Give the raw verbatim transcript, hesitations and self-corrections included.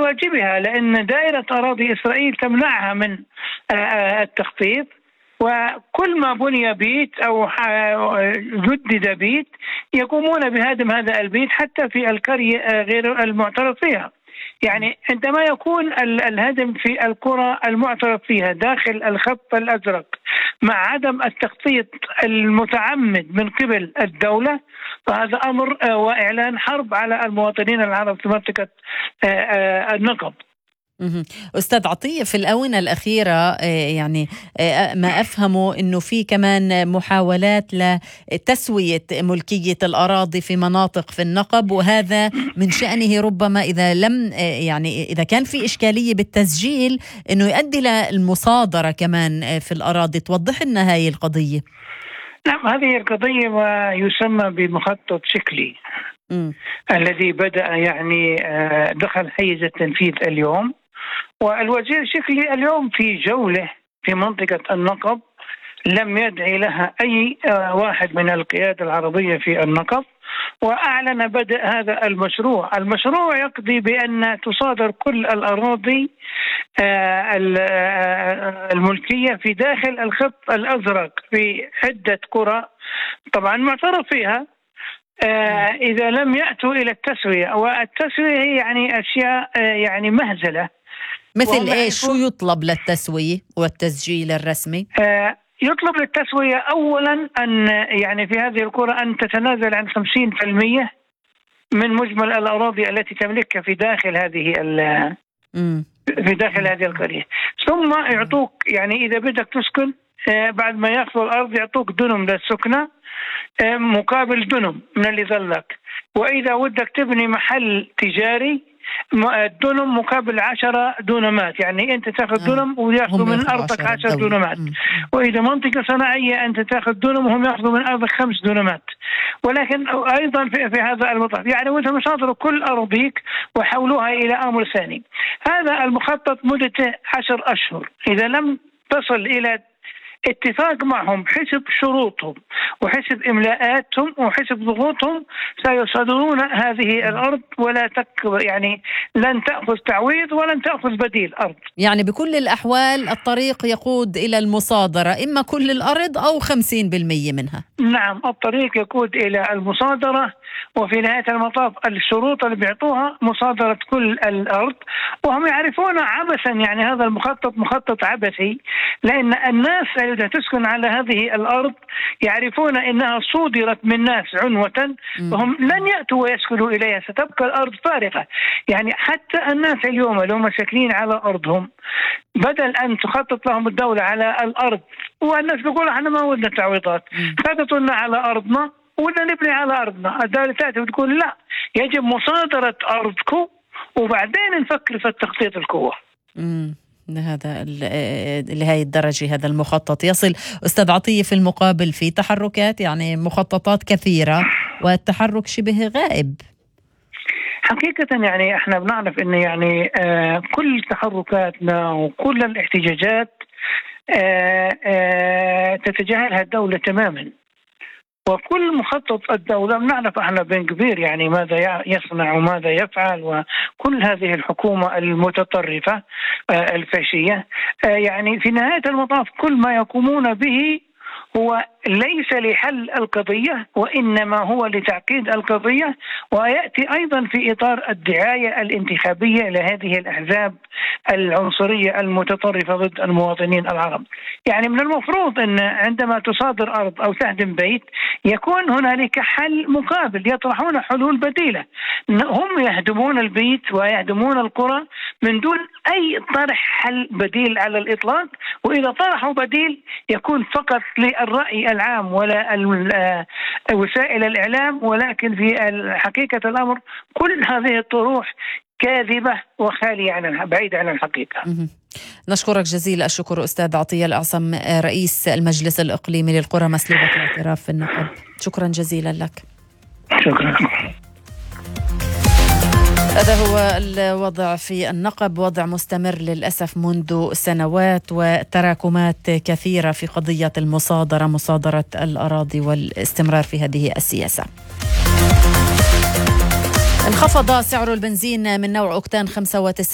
واجبها، لأن دائرة أراضي إسرائيل تمنعها من التخطيط، وكل ما بني بيت أو جدد بيت يقومون بهدم هذا البيت حتى في القرية غير المعترف فيها. يعني عندما يكون الهدم في القرى المعترف فيها داخل الخط الأزرق مع عدم التخطيط المتعمد من قبل الدولة، فهذا أمر وإعلان حرب على المواطنين العرب في منطقة النقب. أستاذ عطية، في الآونة الأخيرة يعني ما أفهمه أنه في كمان محاولات لتسوية ملكية الأراضي في مناطق في النقب، وهذا من شأنه ربما إذا لم يعني إذا كان في إشكالية بالتسجيل أنه يؤدي للمصادرة كمان في الأراضي. توضح لنا هاي القضية. نعم، هذه القضية ما يسمى بمخطط شكلي م. الذي بدأ يعني دخل حيز التنفيذ اليوم، والوزير شكلي اليوم في جولة في منطقة النقب لم يدعي لها أي واحد من القيادة العربية في النقب، وأعلن بدء هذا المشروع. المشروع يقضي بأن تصادر كل الأراضي الملكية في داخل الخط الأزرق في عدة قرى طبعا معترف فيها، إذا لم يأتوا إلى التسوية. والتسوية هي يعني أشياء يعني مهزلة. مثل إيش؟ شو يطلب للتسوية والتسجيل الرسمي؟ آه يطلب للتسوية أولا أن يعني في هذه القرى أن تتنازل عن خمسين بالمئة من مجمل الأراضي التي تملكها في داخل هذه في داخل هذه القرية، ثم يعطوك يعني إذا بدك تسكن آه بعد ما يأخذوا الأرض يعطوك دنم للسكنة آه مقابل دنم من اللي ظلك، وإذا ودك تبني محل تجاري الدنم مقابل عشرة دونمات، يعني أنت تأخذ دنم ويأخذوا من أرضك عشر دونمات، وإذا منطقة صناعية أنت تأخذ دنم وهم يأخذوا من أرضك خمس دونمات. ولكن أيضا في, في هذا المطاف يعني وأنتم صادروا كل أراضيك وحولوها إلى أمر ثاني. هذا المخطط مدته عشر أشهر، إذا لم تصل إلى اتفاق معهم حسب شروطهم وحسب إملاءاتهم وحسب ضغوطهم سيصادرون هذه الأرض، ولا تك يعني لن تأخذ تعويض ولن تأخذ بديل أرض. يعني بكل الأحوال الطريق يقود إلى المصادرة، إما كل الأرض أو خمسين بالمئة منها. نعم، الطريق يقود إلى المصادرة، وفي نهاية المطاف الشروط اللي بيعطوها مصادرة كل الأرض، وهم يعرفون عبثا يعني هذا المخطط مخطط عبثي، لأن الناس التي تسكن على هذه الأرض يعرفون أنها صودرت من ناس عنوة، وهم لن يأتوا ويسكنوا إليها، ستبقى الأرض فارغة. يعني حتى الناس اليوم اللي هم ساكنين على أرضهم بدل أن تخطط لهم الدولة على الأرض، والناس بيقولوا احنا ما ودنا تعويضات، خططوا لنا على أرضنا ولا نبني على أرضنا. الدولة تأتي وتقول لا، يجب مصادرة أرضكم وبعدين نفكر في التخطيط القوة. امم هذا لهي الدرجة هذا المخطط يصل. أستاذ عطية، في المقابل في تحركات يعني مخططات كثيرة والتحرك شبه غائب. حقيقة يعني احنا بنعرف ان يعني آه كل تحركاتنا وكل الاحتجاجات آه آه تتجاهلها الدولة تماما، وكل مخطط الدولة بنعرف احنا بن كبير يعني ماذا يصنع وماذا يفعل، وكل هذه الحكومة المتطرفة آه الفاشية آه يعني في نهاية المطاف كل ما يقومون به هو ليس لحل القضية وإنما هو لتعقيد القضية، ويأتي أيضا في إطار الدعاية الانتخابية لهذه الأحزاب العنصرية المتطرفة ضد المواطنين العرب. يعني من المفروض أن عندما تصادر أرض أو تهدم بيت يكون هنالك حل مقابل، يطرحون حلول بديلة. هم يهدمون البيت ويهدمون القرى من دون أي طرح حل بديل على الإطلاق، وإذا طرحوا بديل يكون فقط للرأي العام ولا وسائل الإعلام، ولكن في حقيقة الأمر كل هذه الطروح كاذبة وخالية عن بعيدة عن الحقيقة. نشكرك جزيل الشكر أستاذ عطية الأعصم، رئيس المجلس الإقليمي للقرى مسلوبة الاعتراف في النقب. شكرا جزيلا لك. شكرا. هذا هو الوضع في النقب، وضع مستمر للأسف منذ سنوات وتراكمات كثيرة في قضية المصادرة، مصادرة الأراضي والاستمرار في هذه السياسة. انخفض سعر البنزين من نوع أوكتان خمسة وتسعين